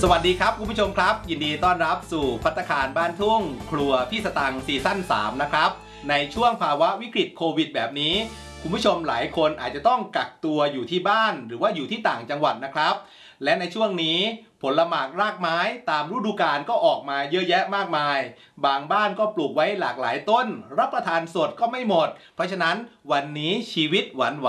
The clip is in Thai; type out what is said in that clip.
สวัสดีครับคุณผู้ชมครับยินดีต้อนรับสู่ภัตตาคารบ้านทุ่งครัวพี่สตังค์ซีซั่น3นะครับในช่วงภาวะวิกฤตโควิดแบบนี้คุณผู้ชมหลายคนอาจจะต้องกักตัวอยู่ที่บ้านหรือว่าอยู่ที่ต่างจังหวัดนะครับและในช่วงนี้ผลหมากรากไม้ตามฤดูกาลก็ออกมาเยอะแยะมากมายบางบ้านก็ปลูกไว้หลากหลายต้นรับประทานสดก็ไม่หมดเพราะฉะนั้นวันนี้ชีวิตหวาน